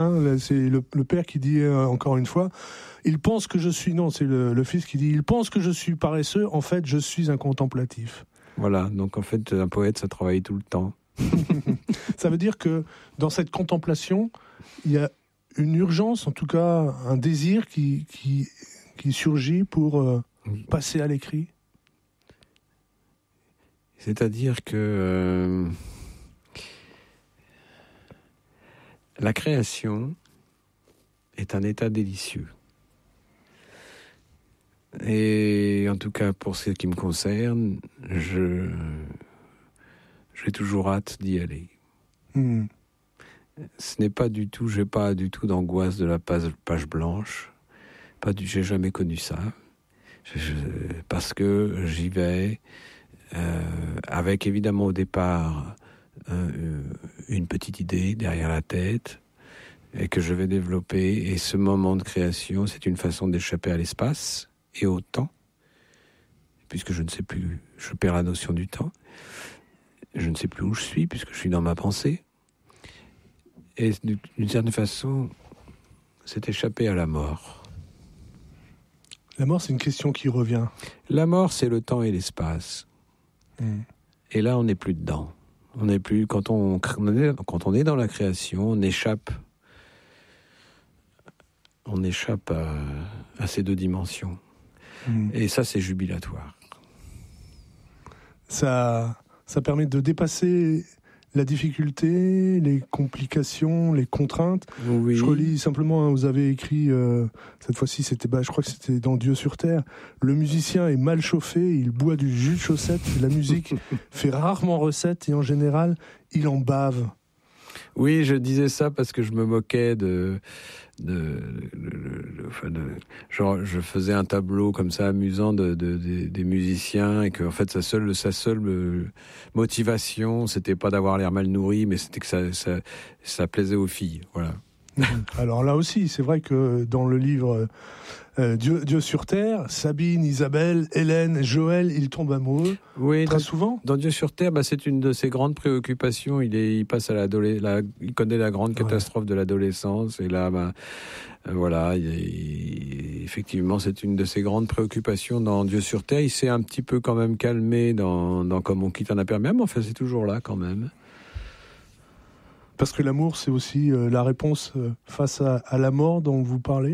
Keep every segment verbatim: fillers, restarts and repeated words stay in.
C'est le, le père qui dit euh, encore une fois, il pense que je suis, non, c'est le, le fils qui dit, il pense que je suis paresseux, en fait je suis un contemplatif. Voilà, donc en fait un poète ça travaille tout le temps. Ça veut dire que dans cette contemplation, il y a une urgence, en tout cas un désir qui, qui, qui surgit pour euh, passer à l'écrit. C'est-à-dire que euh, la création est un état délicieux. Et en tout cas, pour ce qui me concerne, je, j'ai toujours hâte d'y aller. Mmh. Ce n'est pas du tout, j'ai pas du tout d'angoisse de la page, page blanche. Pas du, j'ai jamais connu ça. Je, je, parce que j'y vais euh, avec évidemment au départ euh, une petite idée derrière la tête et que je vais développer. Et ce moment de création, c'est une façon d'échapper à l'espace et au temps, puisque je ne sais plus, je perds la notion du temps. Je ne sais plus où je suis, puisque je suis dans ma pensée. Et d'une certaine façon, c'est échapper à la mort. La mort, c'est une question qui revient. La mort, c'est le temps et l'espace. Mmh. Et là, on n'est plus dedans. On n'est plus, quand on, quand on est dans la création, on échappe, on échappe à, à ces deux dimensions. Mmh. Et ça, c'est jubilatoire. Ça, ça permet de dépasser la difficulté, les complications, les contraintes. Oui. Je relis simplement, hein, vous avez écrit, euh, cette fois-ci, c'était, bah, je crois que c'était dans Dieu sur Terre, le musicien est mal chauffé, il boit du jus de chaussette, la musique fait rarement recette et en général, il en bave. Oui, je disais ça parce que je me moquais de... de, de, de, de, de genre, je faisais un tableau comme ça amusant de, de, de, des musiciens et que en fait sa seule sa seule euh, motivation c'était pas d'avoir l'air mal nourri mais c'était que ça ça ça plaisait aux filles, voilà. Alors là aussi, c'est vrai que dans le livre euh, Dieu, Dieu sur Terre, Sabine, Isabelle, Hélène, Joël, ils tombent amoureux. Oui, très dans, souvent. Dans Dieu sur Terre, bah, c'est une de ses grandes préoccupations. Il est, il passe à l'adolescence, il connaît la grande catastrophe ouais. de l'adolescence et là, bah, euh, voilà, il, il, effectivement, c'est une de ses grandes préoccupations dans Dieu sur Terre. Il s'est un petit peu quand même calmé dans, dans Comme on quitte un imperméable, mais enfin, c'est toujours là quand même. Parce que l'amour, c'est aussi euh, la réponse euh, face à, à la mort dont vous parlez.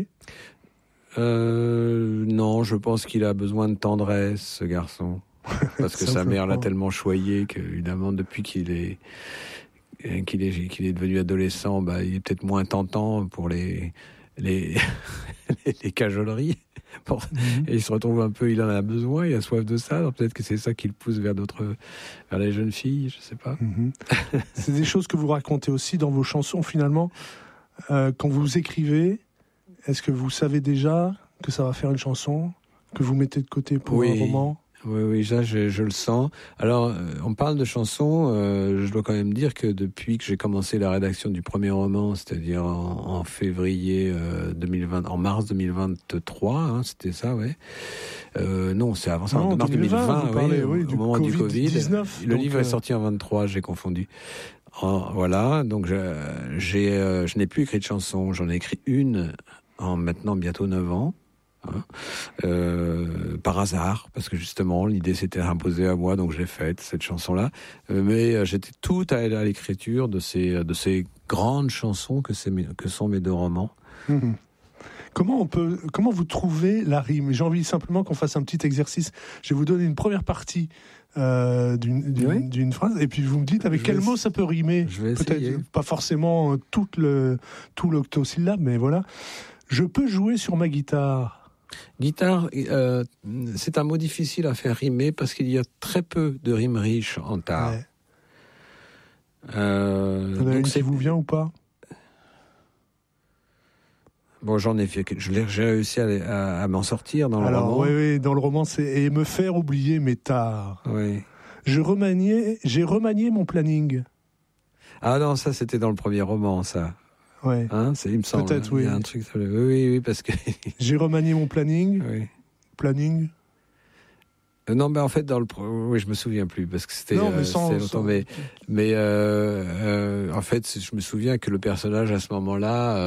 Euh, non, je pense qu'il a besoin de tendresse, ce garçon. Parce que sa mère l'a tellement choyé qu'évidemment, depuis qu'il est, qu'il est, qu'il est devenu adolescent, bah, il est peut-être moins tentant pour les, les, les cajoleries. Pour... Mm-hmm. Et il se retrouve un peu, il en a besoin, il a soif de ça. Alors peut-être que c'est ça qui le pousse vers d'autres, vers les jeunes filles, je sais pas. Mm-hmm. C'est des choses que vous racontez aussi dans vos chansons, finalement. Euh, quand vous écrivez, est-ce que vous savez déjà que ça va faire une chanson que vous mettez de côté pour oui. un roman? Oui, oui, ça, je, je le sens. Alors, on parle de chansons. Euh, je dois quand même dire que depuis que j'ai commencé la rédaction du premier roman, c'est-à-dire en, en février euh, deux mille vingt, en mars deux mille vingt-trois, hein, c'était ça, ouais. Euh, non, c'est avant ça, en mars deux mille vingt, vous parlez, oui, oui, au du moment COVID du Covid. dix-neuf, le livre euh... est sorti en vingt-trois, j'ai confondu. En, voilà, donc je, j'ai, euh, je n'ai plus écrit de chansons. J'en ai écrit une en maintenant bientôt neuf ans. Hein, euh, par hasard, parce que justement l'idée s'était imposée à moi, donc j'ai fait cette chanson-là. Euh, mais euh, j'étais tout à, à l'écriture de ces de ces grandes chansons que c'est que sont mes deux romans. Mmh. Comment on peut, comment vous trouvez la rime? J'ai envie simplement qu'on fasse un petit exercice. Je vais vous donner une première partie euh, d'une, d'une, oui. d'une phrase, et puis vous me dites avec je quel mot ça peut rimer. Je vais Peut-être essayer. Pas forcément tout le tout l'octosyllabe, mais voilà. Je peux jouer sur ma guitare. Guitare, euh, c'est un mot difficile à faire rimer parce qu'il y a très peu de rimes riches en tare. Ouais. Euh, Il y en a donc une c'est... qui vous vient ou pas? Bon, j'en ai fait, je l'ai, j'ai réussi à, à, à m'en sortir dans le Alors, roman. Oui, oui, dans le roman, c'est et me faire oublier mes tares. Oui. Je remaniais, j'ai remanié mon planning. Ah non, ça c'était dans le premier roman, ça. Ouais. Hein, c'est, il me semble. Peut-être, oui. Il y a un truc. Oui, oui, oui, parce que. J'ai remanié mon planning. Oui. Planning. Non, mais en fait, dans le, oui, je me souviens plus parce que c'était, non, mais euh, sans, c'était longtemps. sans... Mais, mais euh, euh, en fait, je me souviens que le personnage à ce moment-là.